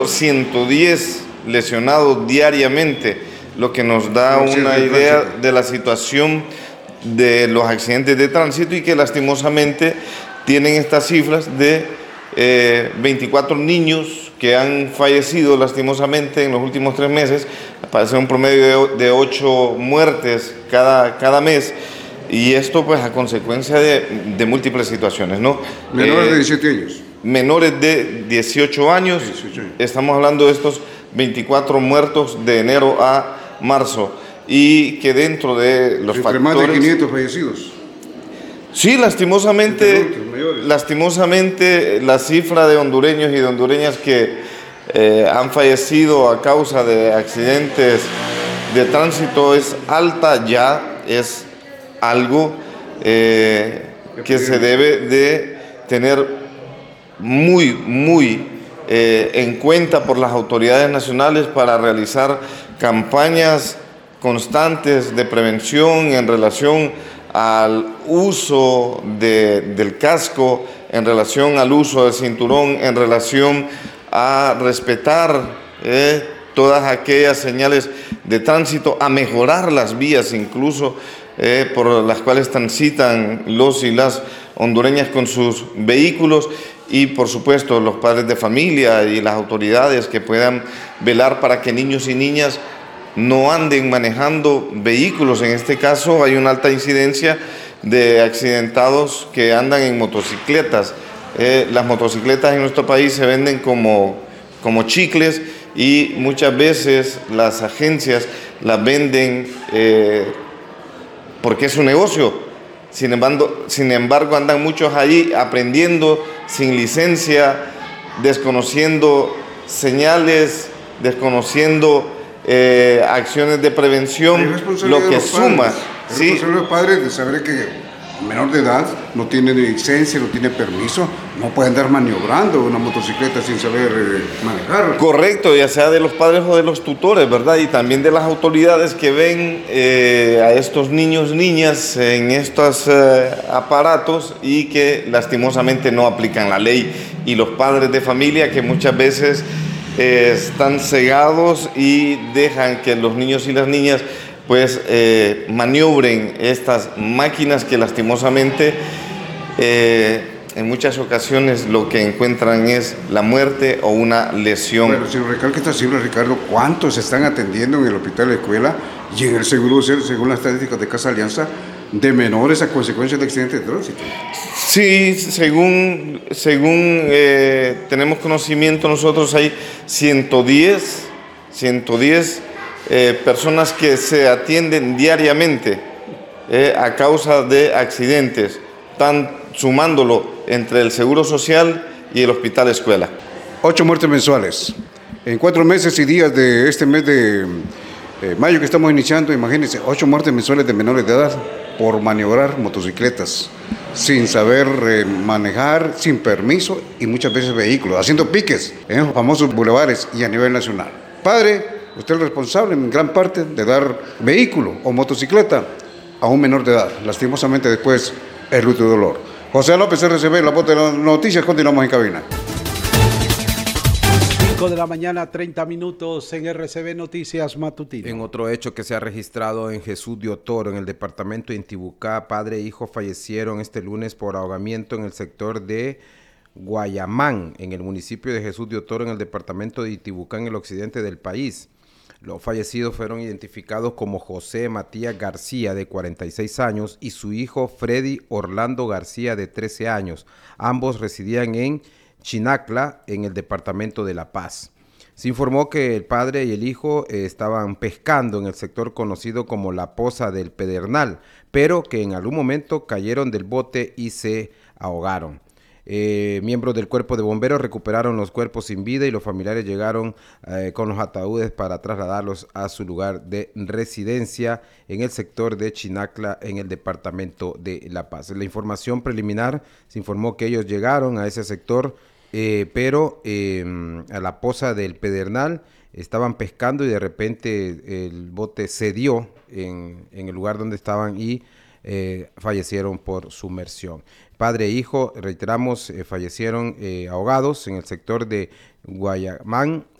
110 lesionados diariamente, lo que nos da una idea de la situación de los accidentes de tránsito y que lastimosamente tienen estas cifras de 24 niños que han fallecido lastimosamente en los últimos 3 meses, parece un promedio de 8 muertes cada mes, y esto pues a consecuencia de múltiples situaciones, ¿no? Menores de 17 años. Menores de 18 años, estamos hablando de estos 24 muertos de enero a marzo, y que dentro de los factores... más de 500 fallecidos. Sí, lastimosamente la cifra de hondureños y de hondureñas que han fallecido a causa de accidentes de tránsito es alta, ya es algo que se debe de tener muy en cuenta por las autoridades nacionales para realizar campañas constantes de prevención en relación al uso del casco, en relación al uso del cinturón, en relación a respetar todas aquellas señales de tránsito, a mejorar las vías incluso por las cuales transitan los y las hondureñas con sus vehículos, y por supuesto los padres de familia y las autoridades que puedan velar para que niños y niñas no anden manejando vehículos. En este caso hay una alta incidencia de accidentados que andan en motocicletas. Las motocicletas en nuestro país se venden como chicles, y muchas veces las agencias las venden porque es un negocio. Sin embargo, andan muchos allí aprendiendo sin licencia, desconociendo señales, desconociendo acciones de prevención, lo que suma. Es responsabilidad de los padres de saber que un menor de edad no tiene licencia, no tiene permiso, no puede andar maniobrando una motocicleta sin saber manejar. Correcto, ya sea de los padres o de los tutores, ¿verdad? Y también de las autoridades que ven a estos niños, niñas en estos aparatos y que lastimosamente no aplican la ley, y los padres de familia que muchas veces están cegados y dejan que los niños y las niñas pues maniobren estas máquinas que lastimosamente en muchas ocasiones lo que encuentran es la muerte o una lesión. Bueno, si recalca esta cifra, Ricardo, ¿cuántos se están atendiendo en el hospital de escuela y en el Seguro Social, según las estadísticas de Casa Alianza, de menores a consecuencia de accidentes de tránsito? Sí, según tenemos conocimiento nosotros, hay 110 personas que se atienden diariamente a causa de accidentes, están sumándolo entre el Seguro Social y el Hospital Escuela. 8 muertes mensuales. En 4 meses y días de este mes de mayo que estamos iniciando, imagínense, 8 muertes mensuales de menores de edad por maniobrar motocicletas, sin saber manejar, sin permiso, y muchas veces vehículos, haciendo piques en los famosos bulevares y a nivel nacional. Padre, usted es el responsable en gran parte de dar vehículo o motocicleta a un menor de edad. Lastimosamente después es luto y dolor. José López, RCB, la voz de las noticias, continuamos en cabina. 5 de la mañana, 30 minutos en RCB Noticias Matutino. En otro hecho que se ha registrado en Jesús de Otoro, en el departamento de Intibucá, padre e hijo fallecieron este lunes por ahogamiento en el sector de Guayamán, en el municipio de Jesús de Otoro, en el departamento de Intibucá, en el occidente del país. Los fallecidos fueron identificados como José Matías García, de 46 años, y su hijo Freddy Orlando García, de 13 años. Ambos residían en Chinacla, en el departamento de La Paz. Se informó que el padre y el hijo estaban pescando en el sector conocido como La Poza del Pedernal, pero que en algún momento cayeron del bote y se ahogaron. Miembros del cuerpo de bomberos recuperaron los cuerpos sin vida y los familiares llegaron con los ataúdes para trasladarlos a su lugar de residencia en el sector de Chinacla, en el departamento de La Paz. En la información preliminar se informó que ellos llegaron a ese sector, pero a La Poza del Pedernal estaban pescando y de repente el bote cedió en el lugar donde estaban y fallecieron por sumersión. Padre e hijo, reiteramos, fallecieron ahogados en el sector de Guayamán